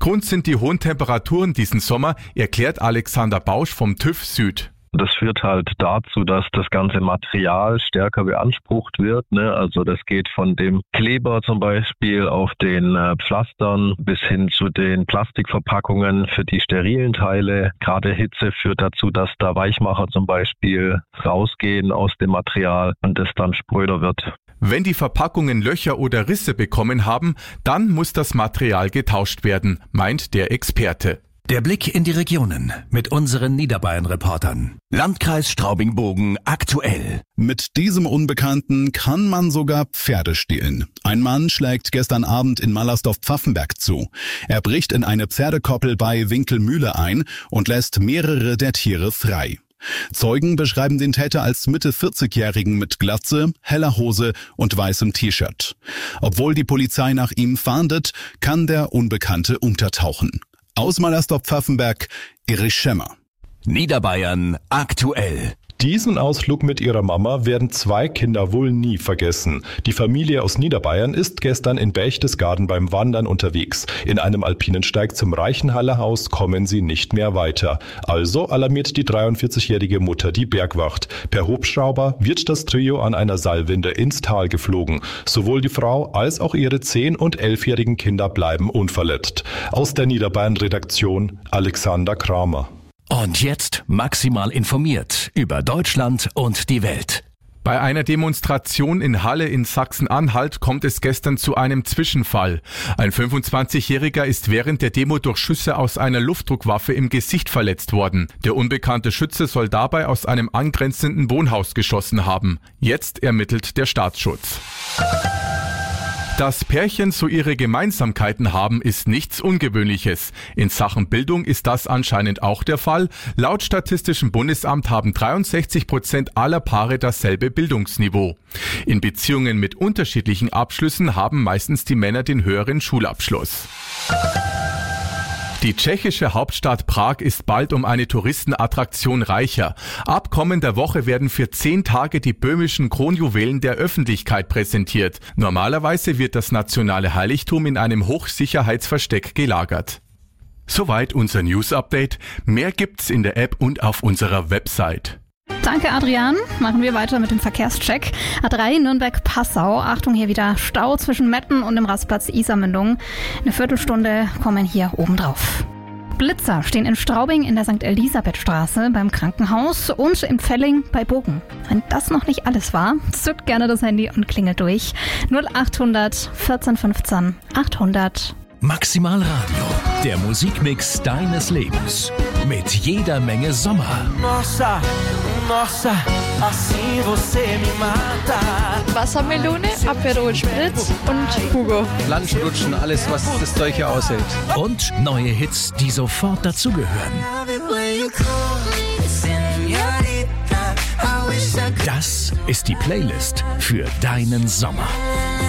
Grund sind die hohen Temperaturen diesen Sommer, erklärt Alexander Bausch vom TÜV Süd. Das führt halt dazu, dass das ganze Material stärker beansprucht wird. Also das geht von dem Kleber zum Beispiel auf den Pflastern bis hin zu den Plastikverpackungen für die sterilen Teile. Gerade Hitze führt dazu, dass da Weichmacher zum Beispiel rausgehen aus dem Material und es dann spröder wird. Wenn die Verpackungen Löcher oder Risse bekommen haben, dann muss das Material getauscht werden, meint der Experte. Der Blick in die Regionen mit unseren Niederbayern-Reportern. Landkreis Straubing-Bogen aktuell. Mit diesem Unbekannten kann man sogar Pferde stehlen. Ein Mann schlägt gestern Abend in Mallersdorf-Pfaffenberg zu. Er bricht in eine Pferdekoppel bei Winkelmühle ein und lässt mehrere der Tiere frei. Zeugen beschreiben den Täter als Mitte-40-Jährigen mit Glatze, heller Hose und weißem T-Shirt. Obwohl die Polizei nach ihm fahndet, kann der Unbekannte untertauchen. Aus Mallersdorf-Pfaffenberg, Erich Schemmer. Niederbayern aktuell. Diesen Ausflug mit ihrer Mama werden 2 Kinder wohl nie vergessen. Die Familie aus Niederbayern ist gestern in Berchtesgaden beim Wandern unterwegs. In einem alpinen Steig zum Reichenhaller Haus kommen sie nicht mehr weiter. Also alarmiert die 43-jährige Mutter die Bergwacht. Per Hubschrauber wird das Trio an einer Seilwinde ins Tal geflogen. Sowohl die Frau als auch ihre 10- und 11-jährigen Kinder bleiben unverletzt. Aus der Niederbayern-Redaktion Alexander Kramer. Und jetzt maximal informiert über Deutschland und die Welt. Bei einer Demonstration in Halle in Sachsen-Anhalt kommt es gestern zu einem Zwischenfall. Ein 25-Jähriger ist während der Demo durch Schüsse aus einer Luftdruckwaffe im Gesicht verletzt worden. Der unbekannte Schütze soll dabei aus einem angrenzenden Wohnhaus geschossen haben. Jetzt ermittelt der Staatsschutz. Dass Pärchen so ihre Gemeinsamkeiten haben, ist nichts Ungewöhnliches. In Sachen Bildung ist das anscheinend auch der Fall. Laut Statistischem Bundesamt haben 63% aller Paare dasselbe Bildungsniveau. In Beziehungen mit unterschiedlichen Abschlüssen haben meistens die Männer den höheren Schulabschluss. Die tschechische Hauptstadt Prag ist bald um eine Touristenattraktion reicher. Ab kommender Woche werden für 10 Tage die böhmischen Kronjuwelen der Öffentlichkeit präsentiert. Normalerweise wird das nationale Heiligtum in einem Hochsicherheitsversteck gelagert. Soweit unser News-Update. Mehr gibt's in der App und auf unserer Website. Danke, Adrian. Machen wir weiter mit dem Verkehrscheck. A3 Nürnberg-Passau. Achtung, hier wieder Stau zwischen Metten und dem Rastplatz Isarmündung. Eine Viertelstunde kommen hier oben drauf. Blitzer stehen in Straubing in der St. Elisabeth-Straße beim Krankenhaus und in Pfelling bei Bogen. Wenn das noch nicht alles war, zückt gerne das Handy und klingelt durch. 0800 14 15 800. Maximal Radio, der Musikmix deines Lebens. Mit jeder Menge Sommer. Nossa, nossa, assim você me mata. Wassermelone, Aperol Spritz und Hugo. Lunchen, alles, was das Zeug hier aushält. Und neue Hits, die sofort dazugehören. Das ist die Playlist für deinen Sommer.